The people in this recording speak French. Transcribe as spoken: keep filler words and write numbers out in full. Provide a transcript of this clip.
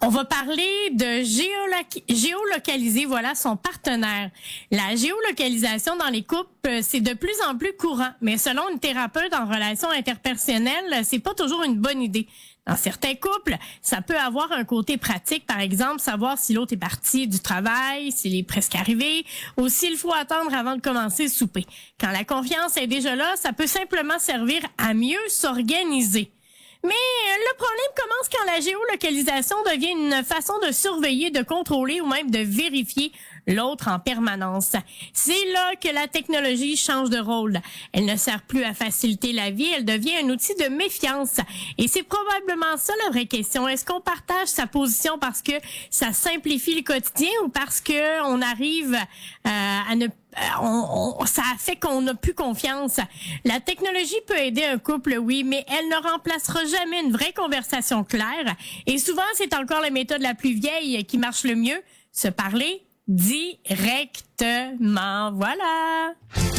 On va parler de géoloc- géolocaliser, voilà, son partenaire. La géolocalisation dans les couples, c'est de plus en plus courant, mais selon une thérapeute en relations interpersonnelles, c'est pas toujours une bonne idée. Dans certains couples, ça peut avoir un côté pratique, par exemple, savoir si l'autre est parti du travail, s'il est presque arrivé, ou s'il faut attendre avant de commencer le souper. Quand la confiance est déjà là, ça peut simplement servir à mieux s'organiser. Mais le problème commence quand la géolocalisation devient une façon de surveiller, de contrôler ou même de vérifier l'autre en permanence. C'est là que la technologie change de rôle. Elle ne sert plus à faciliter la vie, elle devient un outil de méfiance. Et c'est probablement ça la vraie question. Est-ce qu'on partage sa position parce que ça simplifie le quotidien ou parce que on arrive euh, à ne On, on, ça fait qu'on n'a plus confiance. La technologie peut aider un couple, oui, mais elle ne remplacera jamais une vraie conversation claire. Et souvent, c'est encore la méthode la plus vieille qui marche le mieux, se parler directement. Voilà.